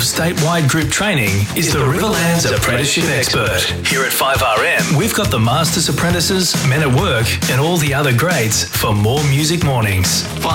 statewide group training is the Riverlands Apprenticeship Expert. Here at 5RM, we've got the Masters Apprentices, Men at Work, and all the other grades for more music mornings.